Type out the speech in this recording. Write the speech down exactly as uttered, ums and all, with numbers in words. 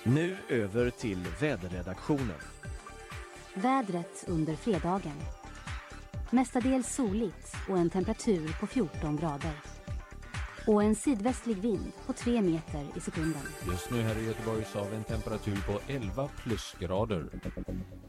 Nu över till väderredaktionen. Vädret under fredagen. Mestadels soligt och en temperatur på fjorton grader. Och en sydvästlig vind på tre meter i sekunden. Just nu här i Göteborg så har vi en temperatur på elva plusgrader.